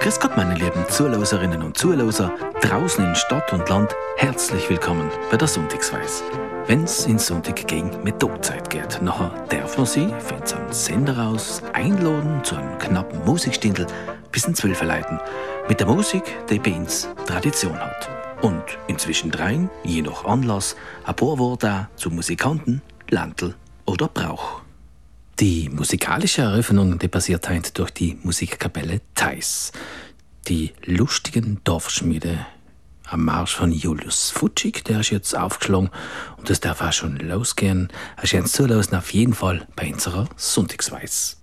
Grüß Gott, meine lieben Zuhörerinnen und Zuhörer, draußen in Stadt und Land, herzlich willkommen bei der Sonntagsweis. Wenn's in Sonntag gegen Mittagzeit geht, nachher darf man sie, von so einem Sender aus, einladen zu einem knappen Musikstindl bis in 12 leiten. Mit der Musik, die bei uns Tradition hat. Und inzwischen drein, je nach Anlass, ein paar Worte zu Musikanten, Landl oder Brauch. Die musikalische Eröffnung, die passiert heute durch die Musikkapelle Theis. Die lustigen Dorfschmiede am Marsch von Julius Futschig, der ist jetzt aufgeschlagen und das darf auch schon losgehen. Ein schönes Zuhören auf jeden Fall bei unserer Sonntagsweis.